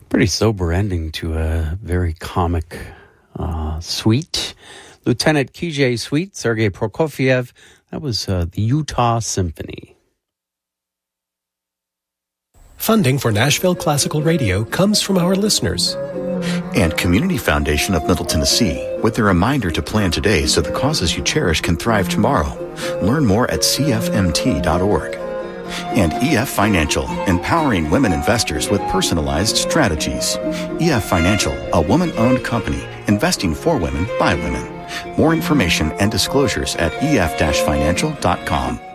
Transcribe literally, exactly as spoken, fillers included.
Pretty sober ending to a very comic uh, suite. Lieutenant Kijay Suite, Sergei Prokofiev. That was uh, the Utah Symphony. Funding for Nashville Classical Radio comes from our listeners. And Community Foundation of Middle Tennessee, with a reminder to plan today so the causes you cherish can thrive tomorrow. Learn more at c f m t dot org. And E F Financial, empowering women investors with personalized strategies. E F Financial, a woman-owned company, investing for women by women. More information and disclosures at e f dash financial dot com.